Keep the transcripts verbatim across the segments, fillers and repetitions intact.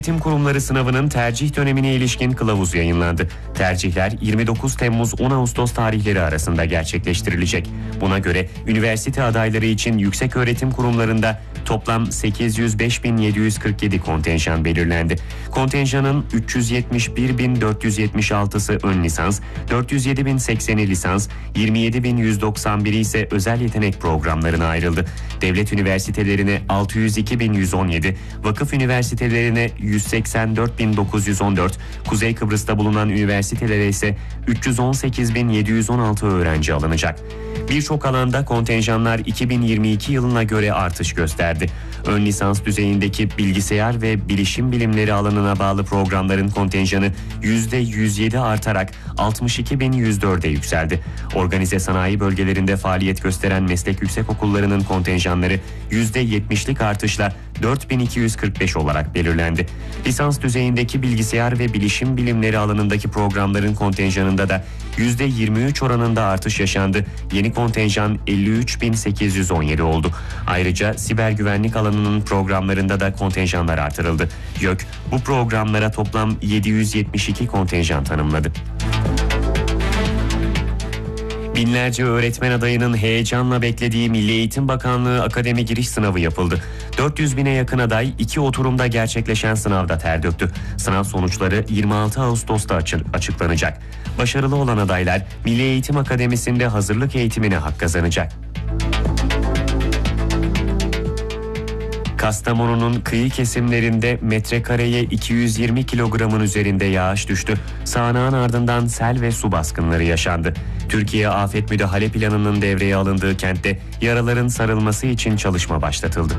Eğitim kurumları sınavının tercih dönemine ilişkin kılavuz yayınlandı. Tercihler yirmi dokuz Temmuz on Ağustos tarihleri arasında gerçekleştirilecek. Buna göre üniversite adayları için yükseköğretim kurumlarında toplam sekiz yüz beş bin yedi yüz kırk yedi kontenjan belirlendi. Kontenjanın üç yüz yetmiş bir bin dört yüz yetmiş altısı ön lisans, dört yüz yedi bin sekseni lisans, yirmi yedi bin yüz doksan biri ise özel yetenek programlarına ayrıldı. Devlet üniversitelerine altı yüz iki bin yüz on yedi, vakıf üniversitelerine yüz seksen dört bin dokuz yüz on dört, Kuzey Kıbrıs'ta bulunan üniversitelere ise üç yüz on sekiz bin yedi yüz on altı öğrenci alınacak. Birçok alanda kontenjanlar iki bin yirmi iki yılına göre artış gösterdi. Ön lisans düzeyindeki bilgisayar ve bilişim bilimleri alanına bağlı programların kontenjanı yüzde yüz yedi artarak altmış iki bin yüz dörde yükseldi. Organize sanayi bölgelerinde faaliyet gösteren meslek yüksekokullarının kontenjanları yüzde yetmişlik artışla dört bin iki yüz kırk beş olarak belirlendi. Lisans düzeyindeki bilgisayar ve bilişim bilimleri alanındaki programların kontenjanında da yüzde yirmi üç oranında artış yaşandı. Yeni kontenjan elli üç bin sekiz yüz on yedi oldu. Ayrıca siber güvenlik alanının programlarında da kontenjanlar artırıldı. YÖK bu programlara toplam yedi yüz yetmiş iki kontenjan tanımladı. Binlerce öğretmen adayının heyecanla beklediği Milli Eğitim Bakanlığı akademi giriş sınavı yapıldı. dört yüz bine yakın aday iki oturumda gerçekleşen sınavda ter döktü. Sınav sonuçları yirmi altı Ağustos'ta açıklanacak. Başarılı olan adaylar Milli Eğitim Akademisi'nde hazırlık eğitimine hak kazanacak. Kastamonu'nun kıyı kesimlerinde metrekareye iki yüz yirmi kilogramın üzerinde yağış düştü. Sağanağın ardından sel ve su baskınları yaşandı. Türkiye Afet Müdahale Planı'nın devreye alındığı kentte yaraların sarılması için çalışma başlatıldı.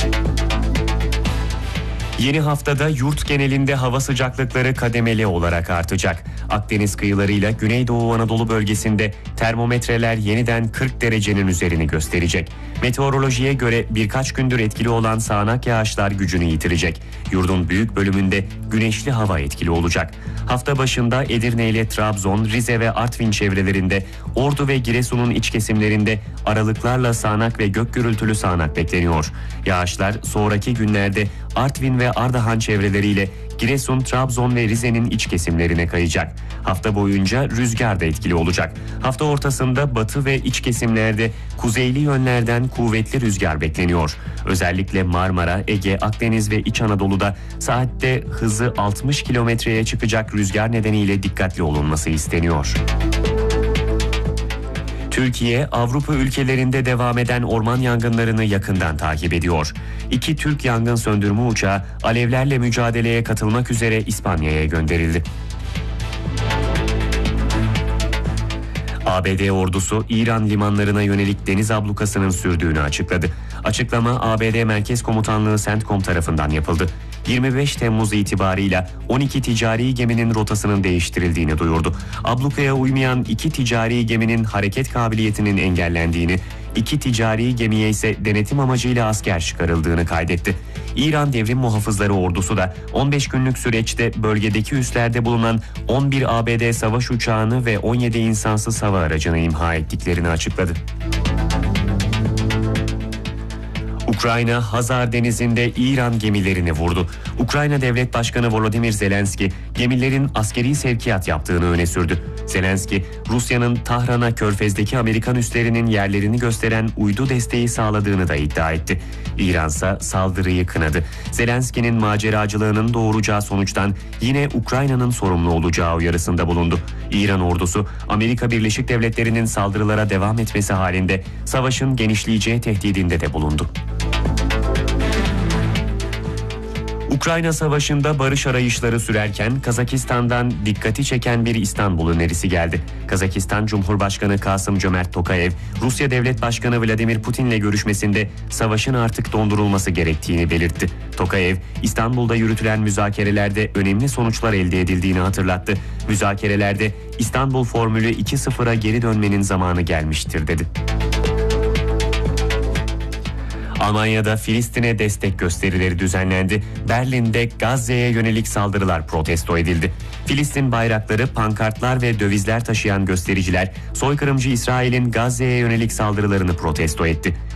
Yeni haftada yurt genelinde hava sıcaklıkları kademeli olarak artacak. Akdeniz kıyılarıyla Güneydoğu Anadolu bölgesinde termometreler yeniden kırk derecenin üzerini gösterecek. Meteorolojiye göre birkaç gündür etkili olan sağanak yağışlar gücünü yitirecek. Yurdun büyük bölümünde güneşli hava etkili olacak. Hafta başında Edirne ile Trabzon, Rize ve Artvin çevrelerinde, Ordu ve Giresun'un iç kesimlerinde aralıklarla sağanak ve gök gürültülü sağanak bekleniyor. Yağışlar sonraki günlerde Artvin ve Ardahan çevreleriyle Giresun, Trabzon ve Rize'nin iç kesimlerine kayacak. Hafta boyunca rüzgar da etkili olacak. Hafta ortasında batı ve iç kesimlerde kuzeyli yönlerden kuvvetli rüzgar bekleniyor. Özellikle Marmara, Ege, Akdeniz ve İç Anadolu'da saatte hızı altmış kilometreye çıkacak rüzgar nedeniyle dikkatli olunması isteniyor. Türkiye, Avrupa ülkelerinde devam eden orman yangınlarını yakından takip ediyor. İki Türk yangın söndürme uçağı alevlerle mücadeleye katılmak üzere İspanya'ya gönderildi. A B D ordusu İran limanlarına yönelik deniz ablukasının sürdüğünü açıkladı. Açıklama A B D Merkez Komutanlığı CENTCOM tarafından yapıldı. yirmi beş Temmuz itibarıyla on iki ticari geminin rotasının değiştirildiğini duyurdu. Ablukaya uymayan iki ticari geminin hareket kabiliyetinin engellendiğini, iki ticari gemiye ise denetim amacıyla asker çıkarıldığını kaydetti. İran Devrim Muhafızları Ordusu da on beş günlük süreçte bölgedeki üslerde bulunan on bir A B D savaş uçağını ve on yedi insansız hava aracını imha ettiklerini açıkladı. Ukrayna, Hazar Denizi'nde İran gemilerini vurdu. Ukrayna Devlet Başkanı Volodymyr Zelenski, gemilerin askeri sevkiyat yaptığını öne sürdü. Zelenski, Rusya'nın Tahran'a Körfez'deki Amerikan üslerinin yerlerini gösteren uydu desteği sağladığını da iddia etti. İransa saldırıyı kınadı. Zelenski'nin maceracılığının doğuracağı sonuçtan yine Ukrayna'nın sorumlu olacağı uyarısında bulundu. İran ordusu, Amerika Birleşik Devletleri'nin saldırılara devam etmesi halinde savaşın genişleyeceği tehdidinde de bulundu. Ukrayna Savaşı'nda barış arayışları sürerken Kazakistan'dan dikkati çeken bir İstanbul önerisi geldi. Kazakistan Cumhurbaşkanı Kasım-Cömert Tokayev, Rusya Devlet Başkanı Vladimir Putin'le görüşmesinde savaşın artık dondurulması gerektiğini belirtti. Tokayev, İstanbul'da yürütülen müzakerelerde önemli sonuçlar elde edildiğini hatırlattı. Müzakerelerde İstanbul Formülü iki sıfıra geri dönmenin zamanı gelmiştir dedi. Almanya'da Filistin'e destek gösterileri düzenlendi. Berlin'de Gazze'ye yönelik saldırılar protesto edildi. Filistin bayrakları, pankartlar ve dövizler taşıyan göstericiler soykırımcı İsrail'in Gazze'ye yönelik saldırılarını protesto etti.